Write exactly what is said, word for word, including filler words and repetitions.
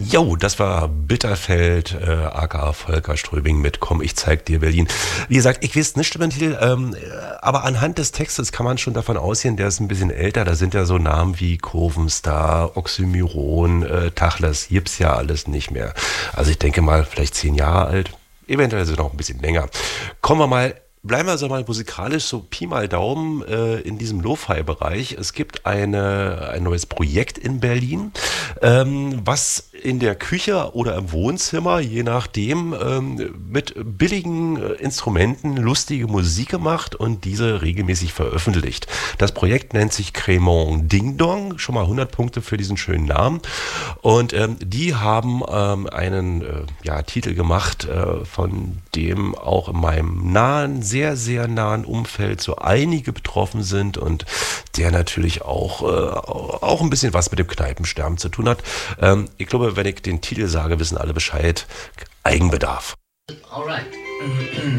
Jo, das war Bitterfeld, äh, aka Volker Ströbing mit Komm, ich zeig dir Berlin. Wie gesagt, ich weiß nicht über den Titel, ähm, aber anhand des Textes kann man schon davon ausgehen, der ist ein bisschen älter. Da sind ja so Namen wie Kurvenstar, Oxymiron, äh, Tachles, gibt's ja alles nicht mehr. Also ich denke mal, vielleicht zehn Jahre alt, eventuell sogar noch ein bisschen länger. Kommen wir mal Bleiben wir also mal musikalisch so Pi mal Daumen äh, in diesem Lo-Fi-Bereich. Es gibt eine, ein neues Projekt in Berlin, ähm, was in der Küche oder im Wohnzimmer, je nachdem, ähm, mit billigen äh, Instrumenten lustige Musik gemacht und diese regelmäßig veröffentlicht. Das Projekt nennt sich Cremant Ding Dong, schon mal hundert Punkte für diesen schönen Namen. Und ähm, die haben ähm, einen äh, ja, Titel gemacht, äh, von dem auch in meinem nahen sehr, sehr nahen Umfeld so einige betroffen sind und der natürlich auch, äh, auch ein bisschen was mit dem Kneipensterben zu tun hat. Ähm, ich glaube, wenn ich den Titel sage, wissen alle Bescheid. Eigenbedarf. Alright.